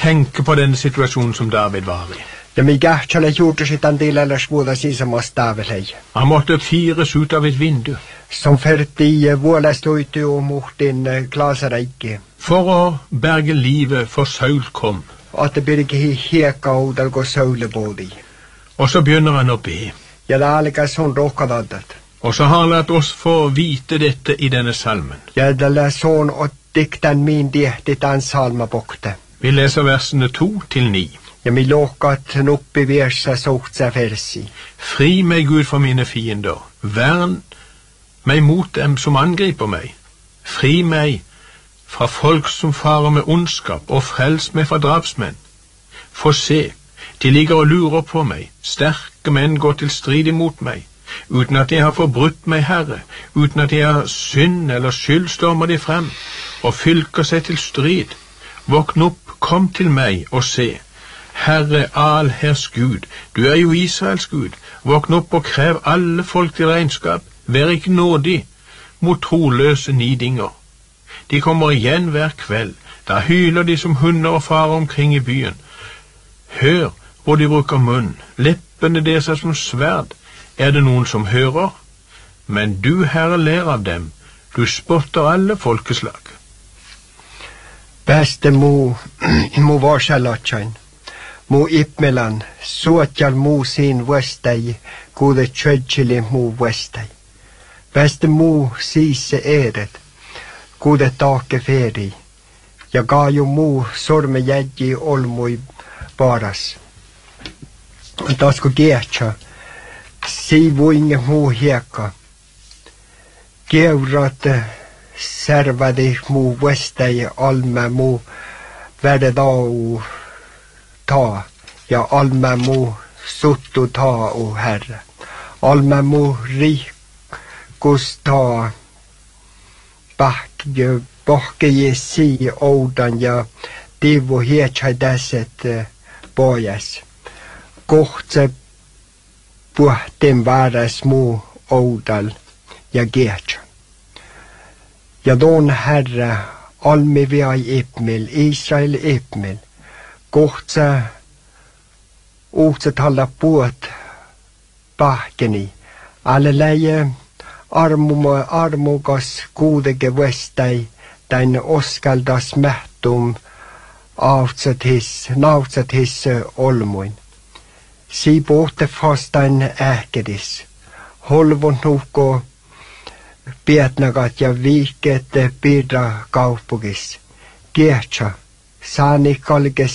tenke på denne situasjonen som David var i. Ja mi gahtjale gjorde sitt en del ellers både sisamas David hei. Han måtte fires ut av et vindu. Som ferdig vålest ut og mot din glasereike. For å berge livet for Saul kom. At det blir ikke heka og der går Saule både. Og så begynner han å be. Ja det er alika sånn råkadaddet. Og så har han latt oss få vite dette i denne salmen. Ja det er sånn og dikten min ditt en salma bokte. Vi leser versene 2-9. Ja mi låkat opp i verset sågt seg versi. Fri meg, Gud, for mine fiender. Vern meg mot dem som angriper meg. Fri meg fra folk som farer med ondskap, og frels meg fra drapsmenn. For se, de ligger og lurer på meg. Sterke menn går til strid imot meg. Uten at de har forbrutt meg, Herre, uten at de har synd eller skyld, stormer de frem og fylker seg til strid. Våkn opp, kom til meg og se. Herre, allherrs Gud, du er jo Israels Gud. Våkn opp og krev alle folk til regnskap. Vær ikke nådig mot troløse nidinger. De kommer igjen hver kveld. Da hyler de som hunder og farer omkring i byen. Hør hvor de bruker munn. Leppene deres er som sverd. Er det noen som hører? Men du, Herre, ler av dem. Du spotter alle folkeslag. Beste mo varsalatjain. Mo ipmelan, såtjal mo sin vestei, gode tjødjeli mo vestei. Beste mo sise eret, gode take feri. Ja ga jo mo sorme jedji olmo i baras. Da sko getja, si vo inge mo heka. Geurat servade mo vestei alme mo verde da o ta, ja alme mo sutto ta o Herre. Alme mo rikos ta, bakke je si ådan, ja divo hecha deset bojas. Kohtse puhten varas mo ådal, ja getja. Ja don Herre, alme via ipmel, Israel ipmel. Kohtse talla puot pahkeni. Alle leie armugas kuudege vestai, tain oskaldas mähtum nautsat his olmuin. Si pohte fastain ähkedis. Holvon nuhko pietnagat ja viiket piirra kaupugis. Kiehtsa. Saani kolke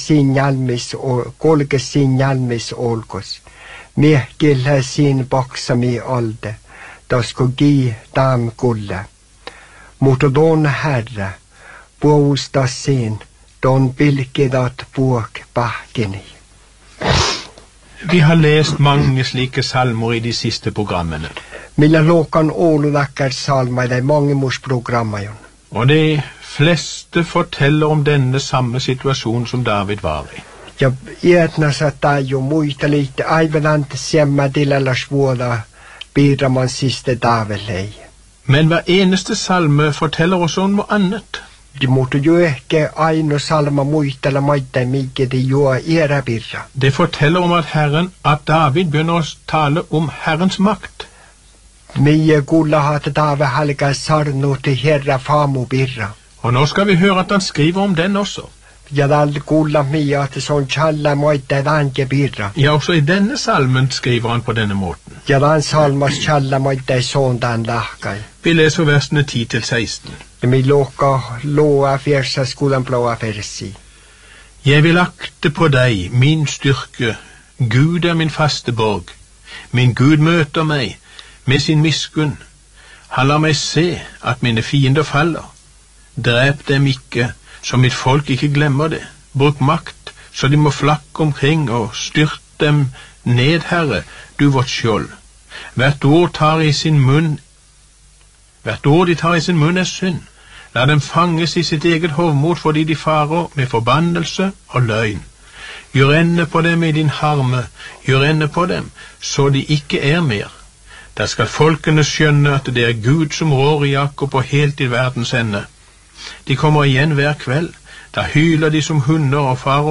siin jalmis olkos. Miehkille siin baksami alde. Tasko gi dam kulle. Mutta don Herre, puolustas siin, don pilkidat puok pahkeni. Vi har lest mange slike salmer i de siste programmene. Millä luokan Ouludakkar salma i de mange morsprogrammer. Og de fleste forteller om denne samme situasjon som David var i. Ja etnässä tai jo muita liitte aivan antesemma tilälläs vuoda piiraman siste Davidlei. Men hver eneste salme forteller oss om noe annet. De måtte jo ikke aino salma muistella maita mikä de jo era pirra. Det forteller om at David begynner å tale om Herrens makt. Mie kuulla hat David halka sarnu til Herra famu pirra. Og nå skal vi høre at han skriver om den også. Ja dal kuulla mie at sånn challa maita vanke pirra. Ja, også i denne salmen skriver han på denne måten. Ja dan salmas challa maita sånn dan lahkai. Vi leser versene 10-16. Mi loa fjersa skolan blåa versi. Jeg vil akte på deg, min styrke. Gud er min faste borg. Min Gud møter meg med sin miskunn. Han lar meg se at mine fiender faller. Drep dem ikke, så mitt folk ikke glemmer det. Bruk makt, så de må flakke omkring, og styrt dem ned, Herre, du vårt skjold. Hvert ord de tar i sin munn er synd. La dem fanges i sitt eget hovmod, fordi de farer med forbannelse og løgn. Gjør ende på dem i din harme, gjør ende på dem, så de ikke er mer. Da skal folkene skjønne at det er Gud som rår i Jakob og helt til verdens ende. De kommer igjen hver kveld. Da hyler de som hunder og farer